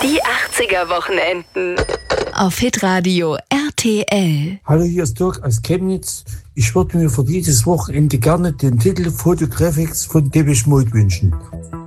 Die 80er-Wochenenden. Auf Hitradio RTL. Hallo, hier ist Dirk aus Chemnitz. Ich würde mir für dieses Wochenende gerne den Titel Photographics von Depeche Mode wünschen.